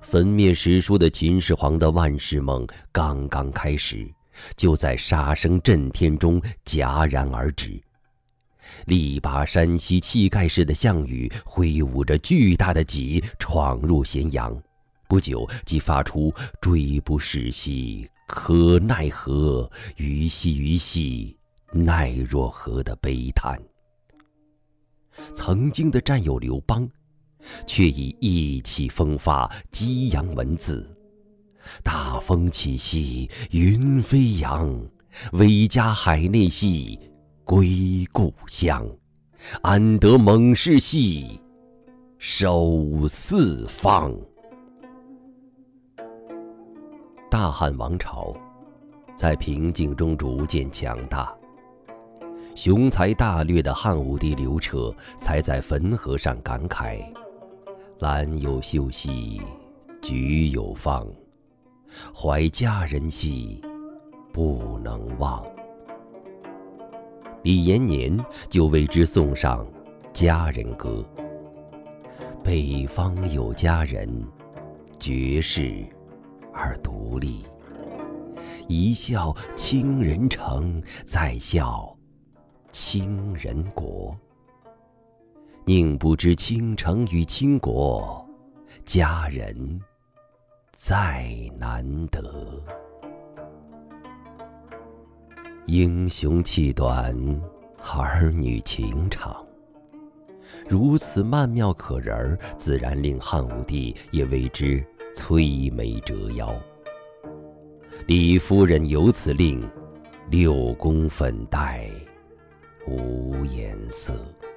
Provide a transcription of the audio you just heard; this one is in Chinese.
焚灭史书的秦始皇的万世梦刚刚开始，就在杀声震天中戛然而止。力拔山兮气盖世的项羽挥舞着巨大的戟闯入咸阳，不久即发出追不逝兮可奈何，虞兮虞兮奈若何的悲叹。曾经的战友刘邦却以意气风发激扬文字，大风起兮云飞扬，威加海内兮归故乡，安得猛士兮守四方。大汉王朝在平静中逐渐强大，雄才大略的汉武帝刘彻才在汾河上感慨：兰有秀兮菊有芳，怀佳人兮不能忘。李延年就为之送上佳人歌：北方有佳人，绝世而独立，一笑倾人城，再笑倾人国。宁不知倾城与倾国，佳人再难得。英雄气短，儿女情长，如此曼妙可人，自然令汉武帝也为之摧眉折腰。李夫人由此令六宫粉黛无颜色。